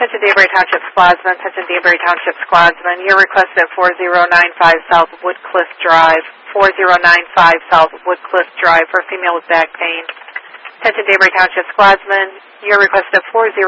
Attention Danbury Township Squadsman. Attention Danbury Township Squadsman. Your request at 4095 South Woodcliff Drive. 4095 South Woodcliff Drive for a female with back pain. Attention Danbury Township Squadsman. Your request at 40